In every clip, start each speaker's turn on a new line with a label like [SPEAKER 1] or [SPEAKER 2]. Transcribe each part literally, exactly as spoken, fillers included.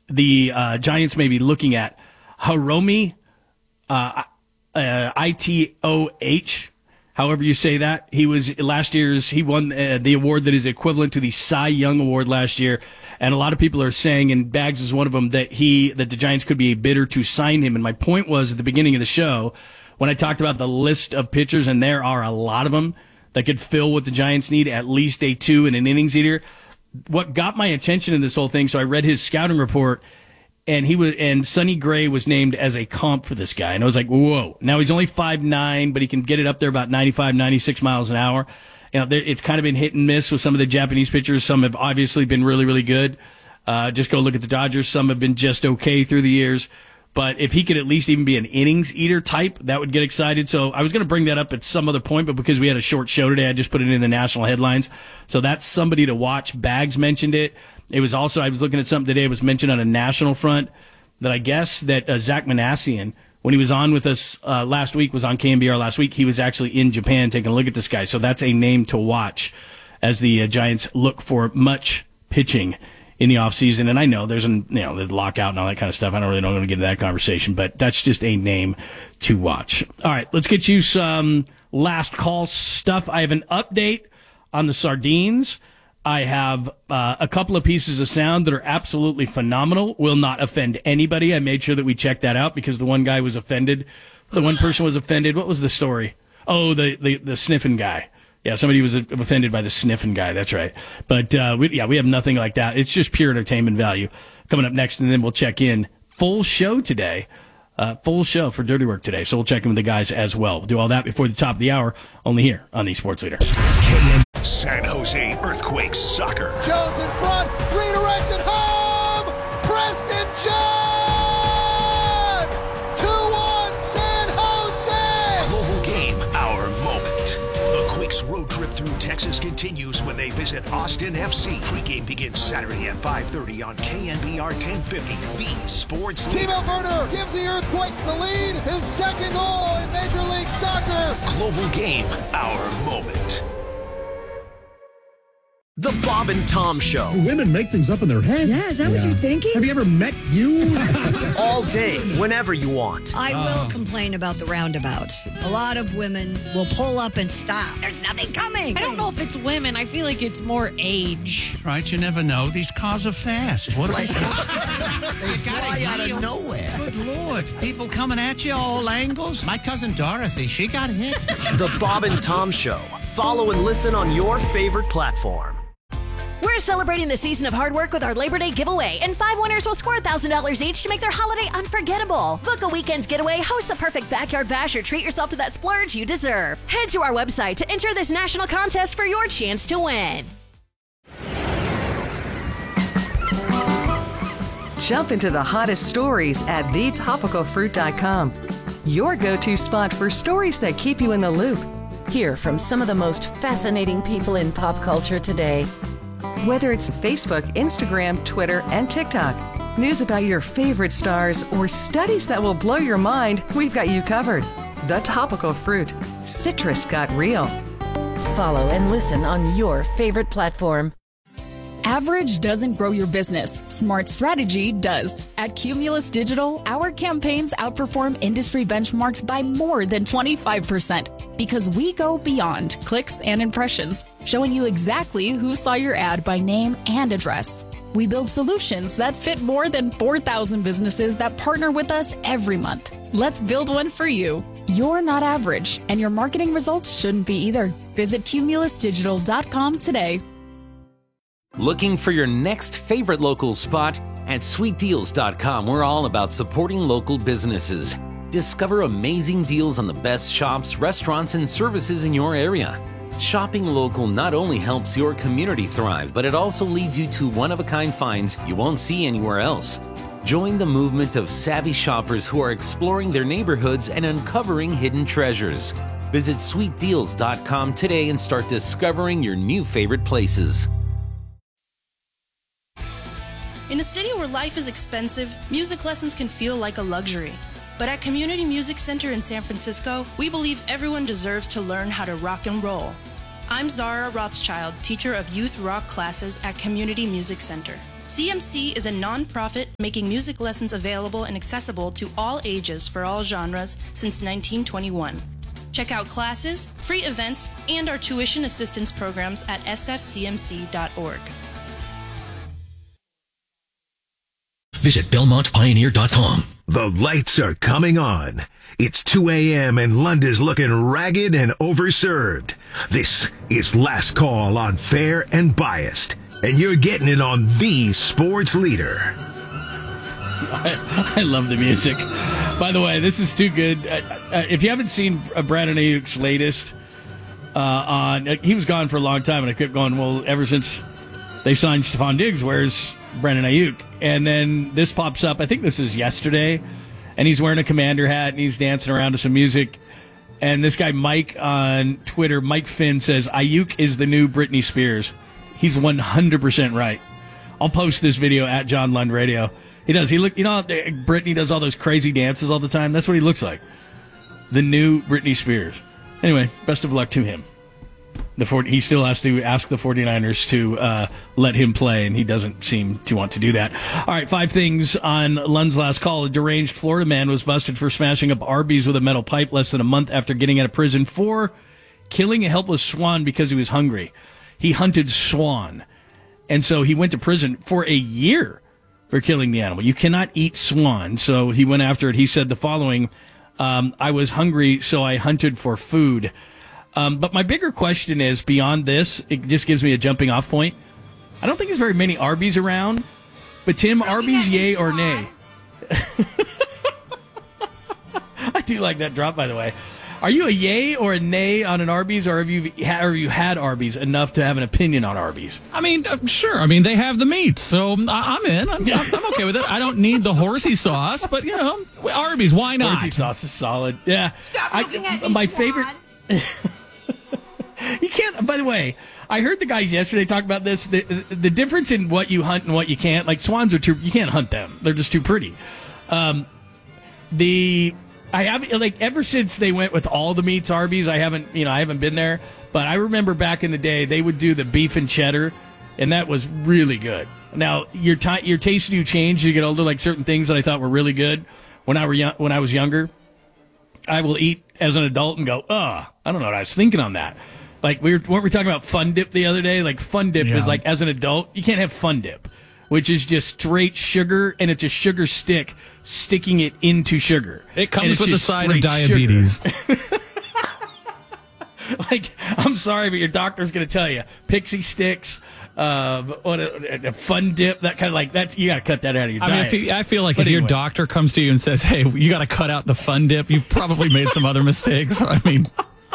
[SPEAKER 1] the uh, Giants may be looking at Hiromi, uh, uh, I T O H, however you say that. He was last year's, he won uh, the award that is equivalent to the Cy Young Award last year. And a lot of people are saying, and Bags is one of them, that he, that the Giants could be a bidder to sign him. And my point was at the beginning of the show, when I talked about the list of pitchers, and there are a lot of them that could fill what the Giants need, at least a two and an innings eater. What got my attention in this whole thing, so I read his scouting report, and he was, and Sonny Gray was named as a comp for this guy. And I was like, whoa. Now he's only five nine, but he can get it up there about ninety-five, ninety-six miles an hour. You know, it's kind of been hit and miss with some of the Japanese pitchers. Some have obviously been really, really good. Uh, just go look at the Dodgers. Some have been just okay through the years. But if he could at least even be an innings eater type, that would get excited. So I was going to bring that up at some other point, but because we had a short show today, I just put it in the national headlines. So that's somebody to watch. Bags mentioned it. It was also, I was looking at something today, it was mentioned on a national front that I guess that uh, Zach Manassian, when he was on with us uh, last week, was on K N B R last week, he was actually in Japan taking a look at this guy. So that's a name to watch as the uh, Giants look for much pitching in the offseason. And I know there's an, you know, there's lockout and all that kind of stuff. I don't really know I'm going to get into that conversation, but that's just a name to watch. All right, let's get you some last call stuff. I have an update on the sardines. I have uh, a couple of pieces of sound that are absolutely phenomenal, will not offend anybody. I made sure that we checked that out because the one guy was offended. The one person was offended. What was the story? Oh, the, the, the sniffing guy. Yeah, somebody was offended by the sniffing guy. That's right. But, uh, we, yeah, we have nothing like that. It's just pure entertainment value. Coming up next, and then we'll check in. Full show today. Uh, full show for Dirty Work today. So we'll check in with the guys as well. We'll do all that before the top of the hour, only here on the Sports Leader.
[SPEAKER 2] San Jose Earthquakes soccer.
[SPEAKER 3] Jones in front, redirected home, Preston John! two one San Jose!
[SPEAKER 2] Global game, our moment. The Quakes road trip through Texas continues when they visit Austin F C. Pre-game begins Saturday at five thirty on K N B R ten fifty, the Sports Leader.
[SPEAKER 3] Timo Werner gives the Earthquakes the lead, his second goal in Major League Soccer.
[SPEAKER 2] Global game, our moment.
[SPEAKER 4] The Bob and Tom Show.
[SPEAKER 5] Women make things up in their head.
[SPEAKER 6] Yeah, is that yeah. what you're thinking?
[SPEAKER 5] Have you ever met you?
[SPEAKER 4] All day, whenever you want.
[SPEAKER 6] I oh. will complain about the roundabouts. A lot of women will pull up and stop. There's nothing coming.
[SPEAKER 7] I don't know if it's women. I feel like it's more age.
[SPEAKER 8] Right, you never know. These cars are fast. What are they?
[SPEAKER 9] They fly out of nowhere.
[SPEAKER 8] Good Lord. People coming at you all angles.
[SPEAKER 9] My cousin Dorothy, she got hit.
[SPEAKER 4] The Bob and Tom Show. Follow and listen on your favorite platform.
[SPEAKER 10] We're celebrating the season of hard work with our Labor Day giveaway, and five winners will score one thousand dollars each to make their holiday unforgettable. Book a weekend's getaway, host the perfect backyard bash, or treat yourself to that splurge you deserve. Head to our website to enter this national contest for your chance to win.
[SPEAKER 11] Jump into the hottest stories at the topical fruit dot com. Your go-to spot for stories that keep you in the loop. Hear from some of the most fascinating people in pop culture today. Whether it's Facebook, Instagram, Twitter, and TikTok, news about your favorite stars, or studies that will blow your mind, we've got you covered. The Topical Fruit. Citrus got real.
[SPEAKER 10] Follow and listen on your favorite platform.
[SPEAKER 12] Average doesn't grow your business. Smart strategy does. At Cumulus Digital, our campaigns outperform industry benchmarks by more than twenty-five percent because we go beyond clicks and impressions, showing you exactly who saw your ad by name and address. We build solutions that fit more than four thousand businesses that partner with us every month. Let's build one for you. You're not average, and your marketing results shouldn't be either. Visit cumulus digital dot com today.
[SPEAKER 13] Looking for your next favorite local spot? At sweet deals dot com, we're all about supporting local businesses. Discover amazing deals on the best shops, restaurants, and services in your area. Shopping local not only helps your community thrive, but it also leads you to one-of-a-kind finds you won't see anywhere else. Join the movement of savvy shoppers who are exploring their neighborhoods and uncovering hidden treasures. Visit sweet deals dot com today and start discovering your new favorite places.
[SPEAKER 14] In a city where life is expensive, music lessons can feel like a luxury. But at Community Music Center in San Francisco, we believe everyone deserves to learn how to rock and roll. I'm Zara Rothschild, teacher of youth rock classes at Community Music Center. C M C is a non-profit making music lessons available and accessible to all ages for all genres since nineteen twenty-one. Check out classes, free events, and our tuition assistance programs at s f c m c dot org.
[SPEAKER 15] Visit belmont pioneer dot com.
[SPEAKER 2] The lights are coming on. It's two a.m. and London's looking ragged and overserved. This is Last Call on Fair and Biased, and you're getting it on the sports leader.
[SPEAKER 1] I, I love the music. By the way, this is too good. Uh, uh, if you haven't seen uh, Brandon Ayuk's latest uh, on, uh, he was gone for a long time, and I kept going, well, ever since they signed Stephon Diggs, where's Brandon Ayuk? And then this pops up, I think this is yesterday, and he's wearing a Commander hat, and he's dancing around to some music. And this guy, Mike, on Twitter, Mike Finn, says, Ayuk is the new Britney Spears. He's one hundred percent right. I'll post this video at John Lund Radio. He does. He look, you know, Britney does all those crazy dances all the time. That's what he looks like. The new Britney Spears. Anyway, best of luck to him. The forty, he still has to ask the 49ers to uh, let him play, and he doesn't seem to want to do that. All right, five things on Lund's last call. A deranged Florida man was busted for smashing up Arby's with a metal pipe less than a month after getting out of prison for killing a helpless swan because he was hungry. He hunted swan, and so he went to prison for a year for killing the animal. You cannot eat swan, so he went after it. He said the following, um, I was hungry, so I hunted for food. Um, but my bigger question is, beyond this, it just gives me a jumping off point. I don't think there's very many Arby's around, but Tim, Arby's, yay or nay? I do like that drop, by the way. Are you a yay or a nay on an Arby's, or have you, or have you had Arby's enough to have an opinion on Arby's?
[SPEAKER 16] I mean, uh, sure. I mean, they have the meat, so I- I'm in. I'm, I'm, I'm okay with it. I don't need the horsey sauce, but, you know, Arby's, why not?
[SPEAKER 1] Horsey sauce is solid. Yeah. I, my favorite... You can't, by the way, I heard the guys yesterday talk about this. The, the difference in what you hunt and what you can't, like swans are too, you can't hunt them. They're just too pretty. Um, the, I have, like, ever since they went with all the meats Arby's, I haven't, you know, I haven't been there, but I remember back in the day, they would do the beef and cheddar, and that was really good. Now, your, t- your taste do change. You get older, like certain things that I thought were really good when I were young, when I was younger. I will eat as an adult and go, oh, I don't know what I was thinking on that. Like, we were, weren't we talking about Fun Dip the other day? Like, Fun Dip
[SPEAKER 16] Yeah.
[SPEAKER 1] is like, as an adult, you can't have Fun Dip, which is just straight sugar, and it's a sugar stick sticking it into sugar.
[SPEAKER 16] It comes with the side of
[SPEAKER 1] straight
[SPEAKER 16] diabetes.
[SPEAKER 1] Like, I'm sorry, but your doctor's going to tell you, Pixie Sticks, uh, what a, a Fun Dip, that kind of like, that's, you got to cut that out of your
[SPEAKER 16] I mean,
[SPEAKER 1] diet.
[SPEAKER 16] if you, I feel like
[SPEAKER 1] But
[SPEAKER 16] if
[SPEAKER 1] anyway.
[SPEAKER 16] your doctor comes to you and says, hey, you got to cut out the Fun Dip, you've probably made some other mistakes. I mean...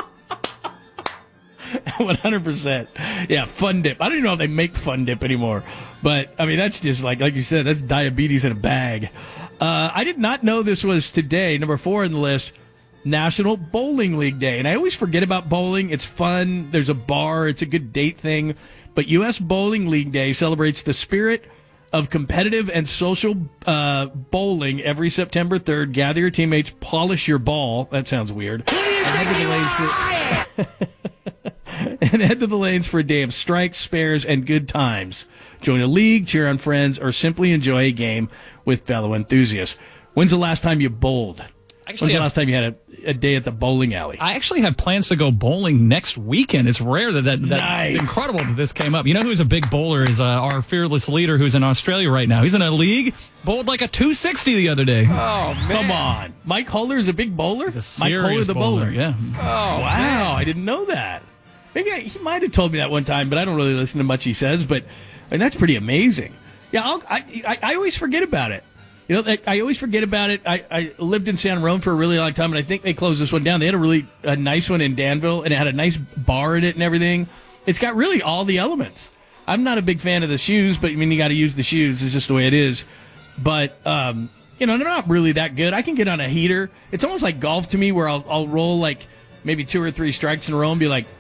[SPEAKER 1] one hundred percent. Yeah, Fun Dip. I don't even know if they make Fun Dip anymore. But, I mean, that's just like, like you said, that's diabetes in a bag. Uh, I did not know this was today, number four on the list, National Bowling League Day. And I always forget about bowling. It's fun. There's a bar. It's a good date thing. But U S Bowling League Day celebrates the spirit of competitive and social uh, bowling every September third. Gather your teammates, polish your ball. That sounds weird. And head to the lanes for... and head to the lanes for a day of strikes, spares, and good times. Join a league, cheer on friends, or simply enjoy a game with fellow enthusiasts. When's the last time you bowled?
[SPEAKER 16] Actually,
[SPEAKER 1] When's the
[SPEAKER 16] I-
[SPEAKER 1] last time you had a, a day at the bowling alley?
[SPEAKER 16] I actually had plans to go bowling next weekend. It's rare that, that, that
[SPEAKER 1] Nice.
[SPEAKER 16] it's incredible that this came up. You know who's a big bowler is uh, our fearless leader who's in Australia right now. He's in a league, bowled like a two sixty the other day.
[SPEAKER 1] Oh, man. Come on. Mike Holler is a big bowler?
[SPEAKER 16] He's a
[SPEAKER 1] Mike Holler
[SPEAKER 16] serious
[SPEAKER 1] the bowler.
[SPEAKER 16] bowler, yeah.
[SPEAKER 1] Oh, wow. I didn't know that. Maybe I, he might have told me that one time, but I don't really listen to much he says. But I mean, that's pretty amazing. Yeah, I'll, I, I I always forget about it. You know, I, I always forget about it. I, I lived in San Ramon for a really long time, and I think they closed this one down. They had a really a nice one in Danville, and it had a nice bar in it and everything. It's got really all the elements. I'm not a big fan of the shoes, but I mean, you got to use the shoes. It's just the way it is. But um, you know, they're not really that good. I can get on a heater. It's almost like golf to me, where I'll I'll roll like maybe two or three strikes in a row and be like,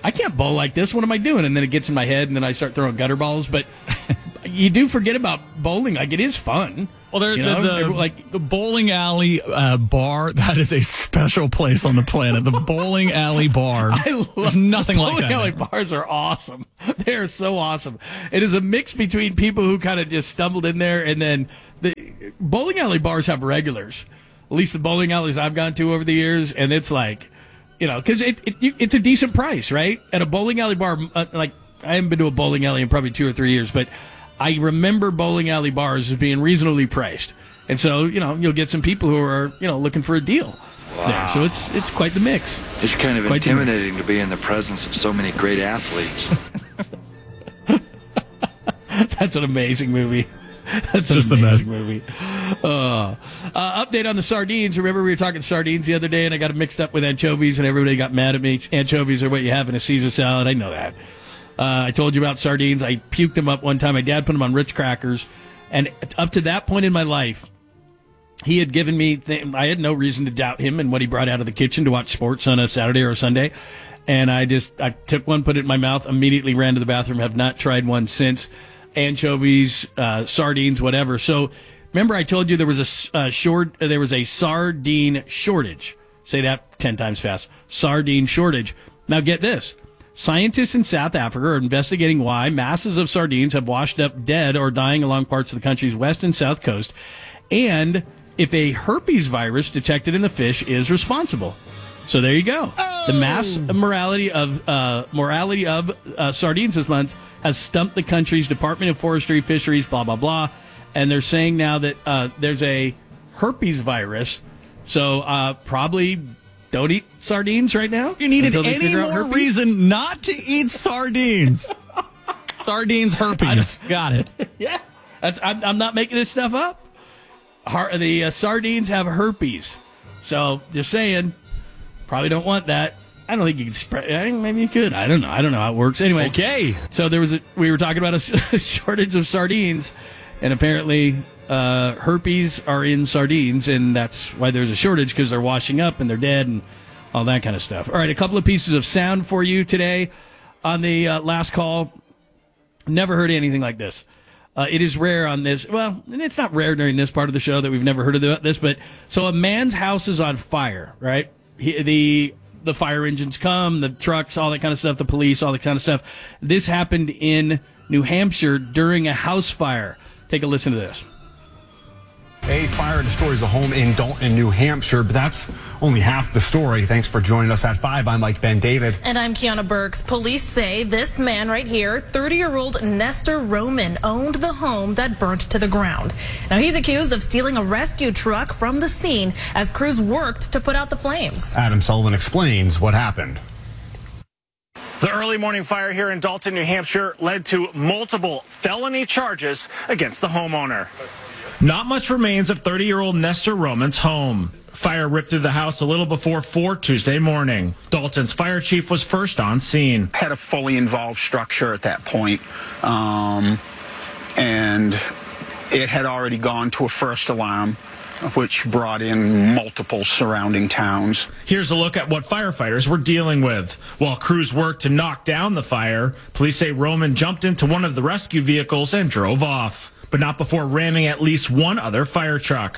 [SPEAKER 1] I can't bowl like this. What am I doing? And then it gets in my head, and then I start throwing gutter balls. But you do forget about bowling. Like, it is fun.
[SPEAKER 16] Well, there,
[SPEAKER 1] you know?
[SPEAKER 16] the, the,
[SPEAKER 1] like
[SPEAKER 16] the bowling alley uh, bar, that is a special place on the planet. The bowling alley bar.
[SPEAKER 1] I love
[SPEAKER 16] There's nothing like that.
[SPEAKER 1] Bowling alley bars are awesome. They are so awesome. It is a mix between people who kind of just stumbled in there, and then the bowling alley bars have regulars. At least the bowling alleys I've gone to over the years, and it's like, you know, because it, it it's a decent price, right? At a bowling alley bar, uh, like, I haven't been to a bowling alley in probably two or three years, but I remember bowling alley bars as being reasonably priced. And so, you know, you'll get some people who are, you know, looking for a deal. Wow. There. So it's it's quite the mix.
[SPEAKER 17] It's kind of
[SPEAKER 1] quite
[SPEAKER 17] intimidating to be in the presence of so many great athletes.
[SPEAKER 1] That's an amazing movie. That's an
[SPEAKER 16] Just
[SPEAKER 1] amazing movie. Uh, uh, update on the sardines. Remember we were talking sardines the other day, and I got it mixed up with anchovies, and everybody got mad at me. Anchovies are what you have in a Caesar salad. I know that. Uh, I told you about sardines. I puked them up one time. My dad put them on Ritz crackers. And up to that point in my life, he had given me, th- I had no reason to doubt him and what he brought out of the kitchen to watch sports on a Saturday or a Sunday. And I just, I took one, put it in my mouth, immediately ran to the bathroom, have not tried one since. Anchovies, uh, sardines, whatever. So remember I told you there was a, uh, short, uh, there was a sardine shortage. Say that ten times fast. Sardine shortage. Now get this. Scientists in South Africa are investigating why masses of sardines have washed up dead or dying along parts of the country's west and south coast, and if a herpes virus detected in the fish is responsible. So there you go. Oh. The mass morality of uh, morality of uh, sardines this month has stumped the country's Department of Forestry, Fisheries, blah, blah, blah. And they're saying now that uh, there's a herpes virus. So uh, probably don't eat sardines right now.
[SPEAKER 16] You needed any more reason not to eat sardines. Sardines, herpes. Got it.
[SPEAKER 1] Yeah. That's, I'm, I'm not making this stuff up. Har- the uh, sardines have herpes. So just saying, probably don't want that. I don't think you can spread. I think maybe you could. I don't know. I don't know how it works. Anyway.
[SPEAKER 16] Okay. So
[SPEAKER 1] there was a, we were talking about a shortage of sardines, and apparently uh, herpes are in sardines, and that's why there's a shortage, because they're washing up and they're dead and all that kind of stuff. All right, a couple of pieces of sound for you today on the uh, last call. Never heard anything like this. Uh, it is rare on this. Well, and it's not rare during this part of the show that we've never heard of this, but so a man's house is on fire, right? He, the the fire engines come, the trucks, all that kind of stuff, the police, all that kind of stuff. This happened in New Hampshire during a house fire. Take a listen to this.
[SPEAKER 18] A fire destroys a home in Dalton, New Hampshire, but that's only half the story. Thanks for joining us at five. I'm Mike Ben David.
[SPEAKER 19] And I'm Kiana Burks. Police say this man right here, thirty-year-old Nestor Roman, owned the home that burnt to the ground. Now he's accused of stealing a rescue truck from the scene as crews worked to put out the flames.
[SPEAKER 18] Adam Sullivan explains what happened.
[SPEAKER 20] The early morning fire here in Dalton, New Hampshire led to multiple felony charges against the homeowner. Not much remains of thirty-year-old Nestor Roman's home. Fire ripped through the house a little before four Tuesday morning. Dalton's fire chief was first on scene.
[SPEAKER 21] Had a fully involved structure at that point, um, and it had already gone to a first alarm, which brought in multiple surrounding towns.
[SPEAKER 20] Here's a look at what firefighters were dealing with. While crews worked to knock down the fire, police say Roman jumped into one of the rescue vehicles and drove off, but not before ramming at least one other fire truck.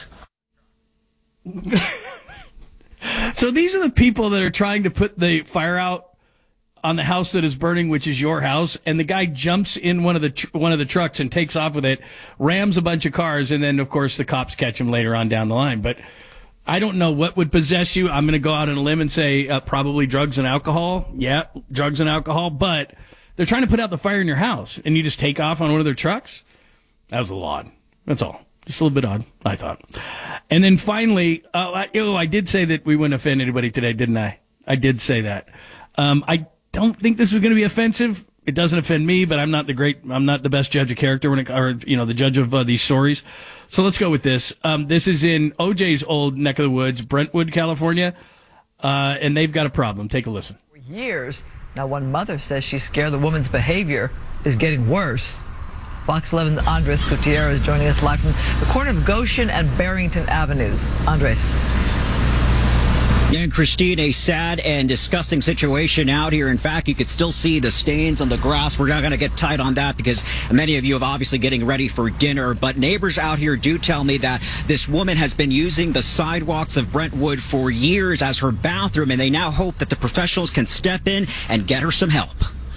[SPEAKER 1] So these are the people that are trying to put the fire out on the house that is burning, which is your house, and the guy jumps in one of the tr- one of the trucks and takes off with it, rams a bunch of cars, and then of course the cops catch him later on down the line. But I don't know what would possess you. I'm going to go out on a limb and say uh, probably drugs and alcohol. Yeah, drugs and alcohol, but they're trying to put out the fire in your house, and you just take off on one of their trucks? That was a little odd. That's all. Just a little bit odd, I thought. And then finally, uh, I, oh, I did say that we wouldn't offend anybody today, didn't I? I did say that. Um, I don't think this is going to be offensive. It doesn't offend me, but I'm not the great, I'm not the best judge of character when it, or, you know, the judge of uh, these stories. So let's go with this. Um, this is in O J's old neck of the woods, Brentwood, California, uh, and they've got a problem. Take a listen.
[SPEAKER 22] For years, now one mother says she's scared the woman's behavior is getting worse. Fox eleven's Andres Gutierrez joining us live from the corner of Goshen and Barrington Avenues. Andres.
[SPEAKER 3] And Christine, a sad and disgusting situation out here. In fact, you could still see the stains on the grass. We're not going to get tight on that because many of you have obviously getting ready for dinner. But neighbors out here do tell me that this woman has been using the sidewalks of Brentwood for years as her bathroom, and they now hope that the professionals can step in and get her some help.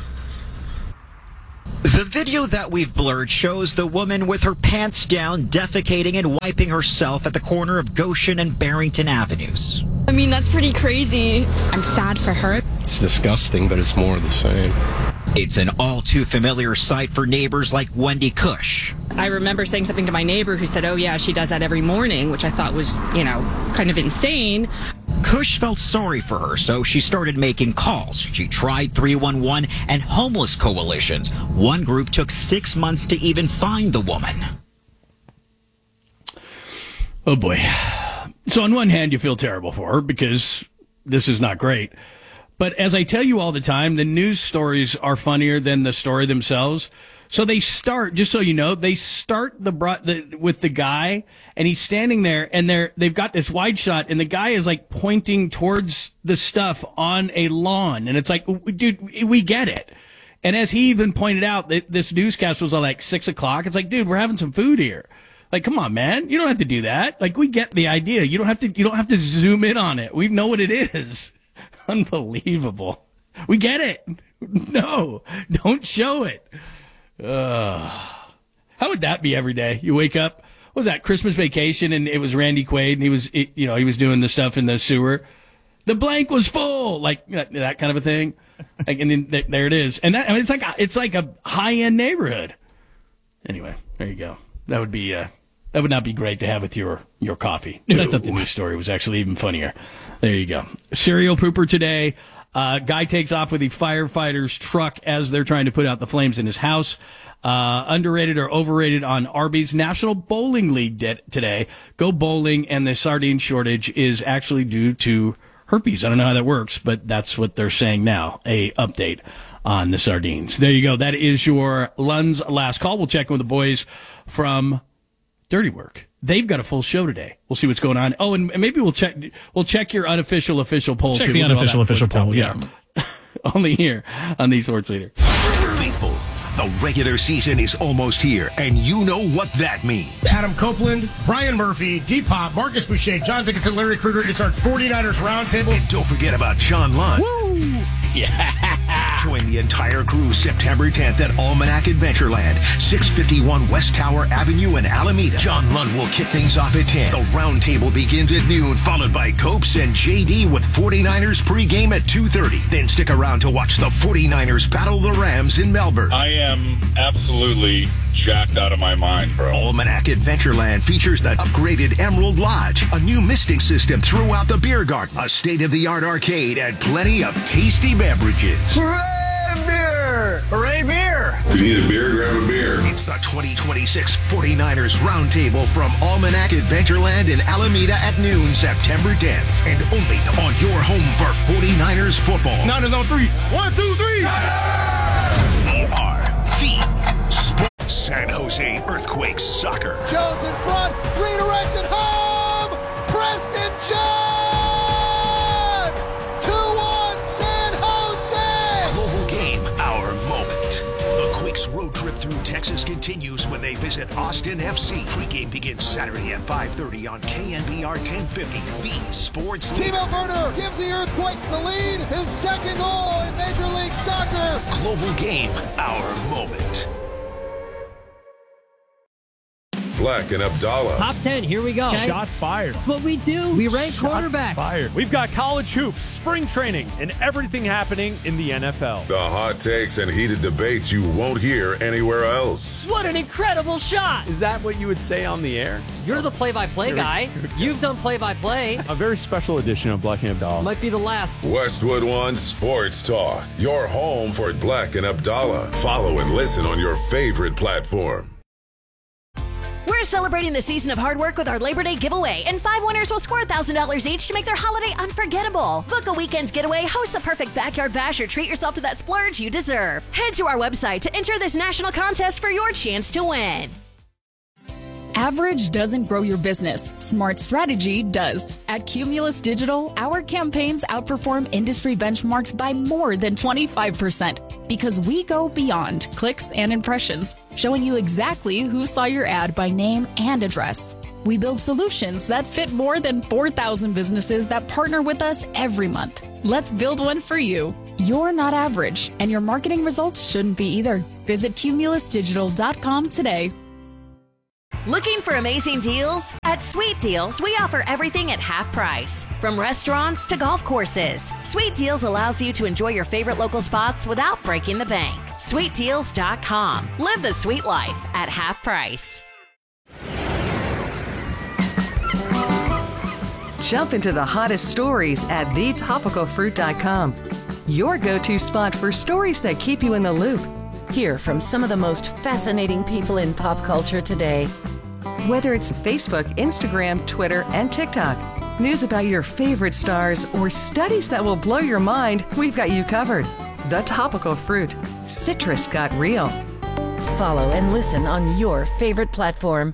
[SPEAKER 3] The video that we've blurred shows the woman with her pants down, defecating and wiping herself at the corner of Goshen and Barrington Avenues.
[SPEAKER 5] I mean, that's pretty crazy. I'm sad for her.
[SPEAKER 23] It's disgusting, but it's more of the same.
[SPEAKER 3] It's an all too familiar sight for neighbors like Wendy Cush.
[SPEAKER 24] I remember saying something to my neighbor who said, oh yeah, she does that every morning, which I thought was, you know, kind of insane.
[SPEAKER 3] Cush felt sorry for her, so she started making calls. She tried three one one and homeless coalitions. One group took six months to even find the woman.
[SPEAKER 1] Oh boy. So on one hand, you feel terrible for her because this is not great. But as I tell you all the time, the news stories are funnier than the story themselves. So they start, just so you know, they start the, bro- the with the guy, and he's standing there, and they're they've got this wide shot, and the guy is like pointing towards the stuff on a lawn, and it's like, dude, we get it. And as he even pointed out, this newscast was at like six o'clock. It's like, dude, we're having some food here. Like, come on, man, you don't have to do that. Like, we get the idea. You don't have to. You don't have to zoom in on it. We know what it is. Unbelievable. We get it. No, don't show it. Uh, how would that be every day? You wake up, what was that, Christmas Vacation, and it was Randy Quaid, and he was, you know, he was doing the stuff in the sewer. The blank was full, like that, that kind of a thing. Like, and then th- there it is. And that, I mean, it's like a, it's like a high-end neighborhood. Anyway, there you go. That would be uh, that would not be great to have with your your coffee. No. I thought the news story was actually even funnier. There you go. Serial pooper today. Uh, guy takes off with the firefighter's truck as they're trying to put out the flames in his house. Uh, underrated or overrated on Arby's. National Bowling League de- today. Go bowling, and the sardine shortage is actually due to herpes. I don't know how that works, but that's what they're saying now. A update on the sardines. There you go. That is your Lund's last call. We'll check in with the boys from Dirty Work. They've got a full show today. We'll see what's going on. Oh, and maybe we'll check we'll check your unofficial official poll.
[SPEAKER 16] Check
[SPEAKER 1] too.
[SPEAKER 16] the
[SPEAKER 1] We'll
[SPEAKER 16] unofficial official poll, yeah.
[SPEAKER 1] Only here on the Sports Leader.
[SPEAKER 2] Faithful, the regular season is almost here, and you know what that means.
[SPEAKER 25] Adam Copeland, Brian Murphy, D-Pop, Marcus Boucher, John Dickinson, Larry Krueger. It's our 49ers Roundtable.
[SPEAKER 2] And don't forget about John Lund.
[SPEAKER 25] Woo!
[SPEAKER 2] Yeah. Join the entire crew September tenth at Almanac Adventureland, six fifty-one West Tower Avenue in Alameda. John Lund will kick things off at ten. The roundtable begins at noon, followed by Copes and J D with 49ers pregame at two thirty. Then stick around to watch the 49ers battle the Rams in Melbourne.
[SPEAKER 26] I am absolutely jacked out of my mind, bro.
[SPEAKER 2] Almanac Adventureland features the upgraded Emerald Lodge, a new misting system throughout the beer garden, a state-of-the-art arcade, and plenty of tasty beverages.
[SPEAKER 25] Hooray, beer! Hooray, beer!
[SPEAKER 26] If you need a beer, grab a beer.
[SPEAKER 2] It's the twenty twenty-six 49ers Roundtable from Almanac Adventureland in Alameda at noon, September tenth. And only on your home for 49ers football.
[SPEAKER 25] Niners on three. One, two, three.
[SPEAKER 2] We are the Sports. San Jose Earthquakes Soccer.
[SPEAKER 27] Jones in front, redirected home, Preston John! two one San Jose!
[SPEAKER 2] Global game, our moment. The Quicks road trip through Texas continues when they visit Austin F C. Pregame begins Saturday at five thirty on K N B R ten fifty, the Sports Leader.
[SPEAKER 27] Timo Werner gives the Earthquakes the lead, his second goal in Major League Soccer.
[SPEAKER 2] Global game, our moment.
[SPEAKER 28] Black and Abdallah.
[SPEAKER 29] Top ten, here we go.
[SPEAKER 30] Okay. Shots fired.
[SPEAKER 29] That's what we do. We rank
[SPEAKER 30] Shots
[SPEAKER 29] quarterbacks.
[SPEAKER 30] Fired. We've got college hoops, spring training, and everything happening in the N F L.
[SPEAKER 28] The hot takes and heated debates you won't hear anywhere else.
[SPEAKER 29] What an incredible shot.
[SPEAKER 30] Is that what you would say on the air?
[SPEAKER 29] You're the play-by-play guy. You've done play-by-play.
[SPEAKER 30] A very special edition of Black and Abdallah.
[SPEAKER 29] Might be the last.
[SPEAKER 28] Westwood One Sports Talk. Your home for Black and Abdallah. Follow and listen on your favorite platform.
[SPEAKER 10] We're celebrating the season of hard work with our Labor Day giveaway, and five winners will score one thousand dollars each to make their holiday unforgettable. Book a weekend getaway, host the perfect backyard bash, or treat yourself to that splurge you deserve. Head to our website to enter this national contest for your chance to win.
[SPEAKER 4] Average doesn't grow your business. Smart strategy does. At Cumulus Digital, our campaigns outperform industry benchmarks by more than twenty-five percent because we go beyond clicks and impressions, showing you exactly who saw your ad by name and address. We build solutions that fit more than four thousand businesses that partner with us every month. Let's build one for you. You're not average, and your marketing results shouldn't be either. Visit cumulus digital dot com today.
[SPEAKER 10] Looking for amazing deals? At Sweet Deals, we offer everything at half price. From restaurants to golf courses, Sweet Deals allows you to enjoy your favorite local spots without breaking the bank. sweet deals dot com. Live the sweet life at half price.
[SPEAKER 6] Jump into the hottest stories at the topical fruit dot com. Your go-to spot for stories that keep you in the loop.
[SPEAKER 7] Hear from some of the most fascinating people in pop culture today.
[SPEAKER 6] Whether it's Facebook, Instagram, Twitter, and TikTok, news about your favorite stars, or studies that will blow your mind, we've got you covered. The Topical Fruit. Citrus got real.
[SPEAKER 7] Follow and listen on your favorite platform.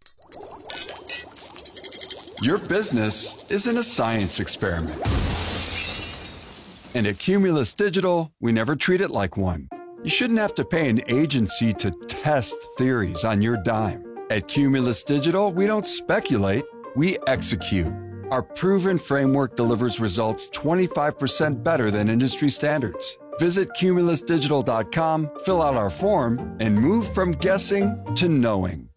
[SPEAKER 8] Your business isn't a science experiment. And at Cumulus Digital, we never treat it like one. You shouldn't have to pay an agency to test theories on your dime. At Cumulus Digital, we don't speculate, we execute. Our proven framework delivers results twenty-five percent better than industry standards. Visit cumulus digital dot com, fill out our form, and move from guessing to knowing.